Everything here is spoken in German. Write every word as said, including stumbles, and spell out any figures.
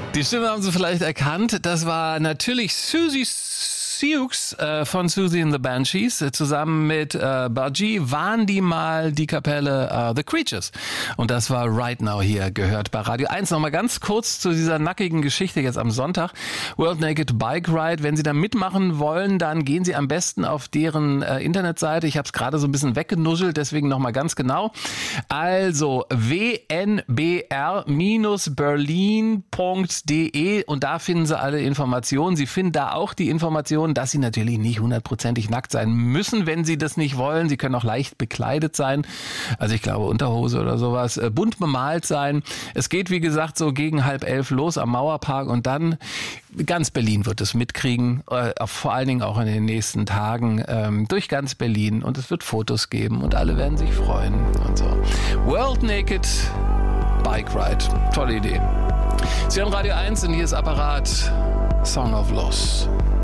Die Stimme haben Sie vielleicht erkannt. Das war natürlich Susie Sioux äh, von Susie and the Banshees. Äh, zusammen mit äh, Budgie waren die mal die Kapelle äh, The Creatures. Und das war Right Now hier gehört bei Radio eins. Nochmal ganz kurz zu dieser nackigen Geschichte jetzt am Sonntag. World Naked Bike Ride. Wenn Sie da mitmachen wollen, dann gehen Sie am besten auf deren äh, Internetseite. Ich habe es gerade so ein bisschen weggenuschelt, deswegen nochmal ganz genau. Also w n b r Bindestrich berlin Punkt d e und da finden Sie alle Informationen. Sie finden da auch die Informationen, dass Sie natürlich nicht hundertprozentig nackt sein müssen, wenn Sie das nicht wollen. Sie können auch leicht bekleidet sein, also ich glaube Unterhose oder sowas, bunt bemalt sein. Es geht, wie gesagt, so gegen halb elf los am Mauerpark und dann ganz Berlin wird es mitkriegen, äh, vor allen Dingen auch in den nächsten Tagen ähm, durch ganz Berlin und es wird Fotos geben und alle werden sich freuen und so. World Naked Bike Ride, tolle Idee. Sie hören Radio eins und hier ist Apparat, Song of Loss.